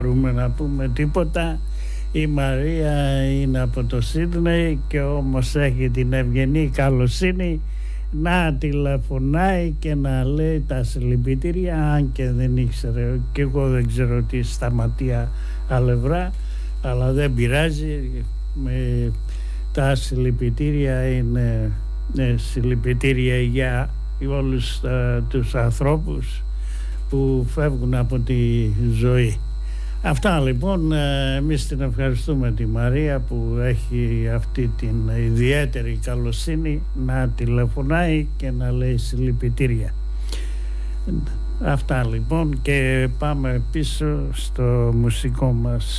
μπορούμε να πούμε τίποτα. Η Μαρία είναι από το Σίδνεϊ και όμως έχει την ευγενή καλοσύνη να τηλεφωνάει και να λέει τα συλληπιτήρια, αν και δεν ήξερε, και εγώ δεν ξέρω τι σταματία αλευρά, αλλά δεν πειράζει. Τα συλληπιτήρια είναι συλληπιτήρια για όλους τους ανθρώπους που φεύγουν από τη ζωή. Αυτά λοιπόν. Εμείς την ευχαριστούμε τη Μαρία που έχει αυτή την ιδιαίτερη καλοσύνη να τηλεφωνάει και να λέει συλληπιτήρια. Αυτά λοιπόν, και πάμε πίσω στο μουσικό μας